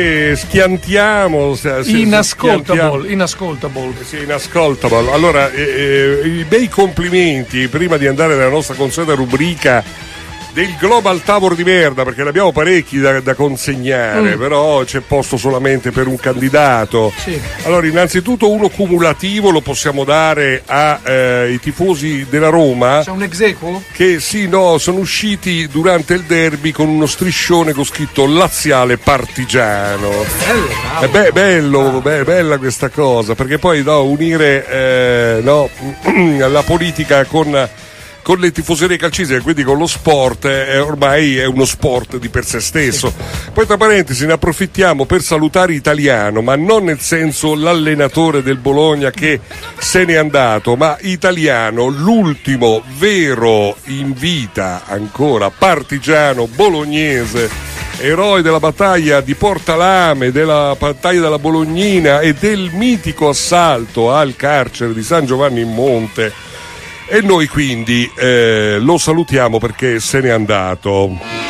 Schiantiamo inascoltable. Sì, inascoltable. Allora, i bei complimenti prima di andare nella nostra consueta rubrica del Global Tavor di merda, perché ne abbiamo parecchi da consegnare, però c'è posto solamente per un candidato. Sì. Allora, innanzitutto uno cumulativo lo possiamo dare ai tifosi della Roma. C'è un ex aequo? Che sono usciti durante il derby con uno striscione con scritto laziale partigiano. Bella questa cosa, perché poi unire la politica con le tifoserie calcistiche, quindi con lo sport, ormai è uno sport di per sé stesso. Poi tra parentesi ne approfittiamo per salutare Italiano, ma non nel senso l'allenatore del Bologna che se n'è andato, ma Italiano, l'ultimo vero in vita ancora partigiano bolognese, eroe della battaglia di Portalame, della battaglia della Bolognina e del mitico assalto al carcere di San Giovanni in Monte. E noi quindi lo salutiamo perché se n'è andato.